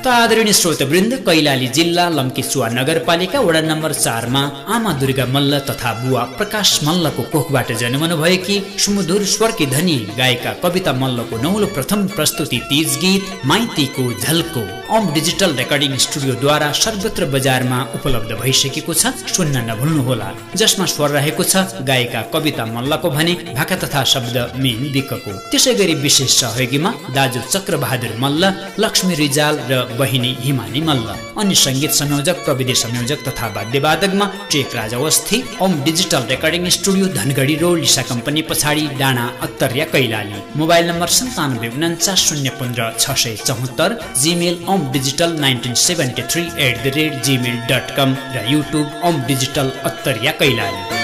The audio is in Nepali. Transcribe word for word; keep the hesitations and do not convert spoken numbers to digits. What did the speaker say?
त आदरणीय श्रोतवृन्द, कैलाली जिल्ला लम्केचुवा नगरपालिका वडा नम्बर चारमा आमा दुर्गा मल्ल तथा बुवा प्रकाश मल्लको कोखबाट जन्मनु भएकी सुमधुर स्वरकी धनी गायिका कविता मल्लको नौलो प्रथम प्रस्तुति तीज गीत माइतीको झल्को ओम डिजिटल रेकर्डिङ स्टुडियोद्वारा सर्वत्र बजारमा उपलब्ध भइसकेको छ, सुन्न नभुल्नुहोला। जसमा स्वर रहेको छ गायिका कविता मल्लको भने भाका तथा शब्द मेन विकको। त्यसै गरी विशेष सहयोगीमा दाजु चक्रबहादुर मल्ल, लक्ष्मी रिजाल र बहिनी हिमानी मल्ल। अन्य संगीत संयोजक, प्रविधि संयोजक तथा वाद्यवादकमा टेक राज Awasthi. Om digital recording studio Dhangadhi road लिसा कम्पनी पछाडि डाँडा अत्तरिया कैलाली। मोबाइल नम्बर सन्तानब्बे उन्चास शून्य पन्ध्र छ सय चौहत्तर। Gmail Om digital nineteen seventy three at the rate Gmail dot कम र युट्युब ओम डिजिटल अत्तरिया कैलाली।